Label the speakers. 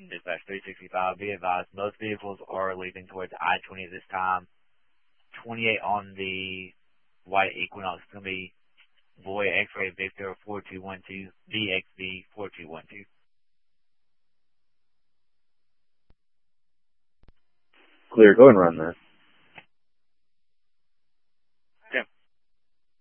Speaker 1: Dispatch 365, be advised, most vehicles are leaving towards I-20 at this time. 28 on the white Equinox is going to be Voy X-Ray Victor 4212, VXV 4212.
Speaker 2: Clear, go and run that.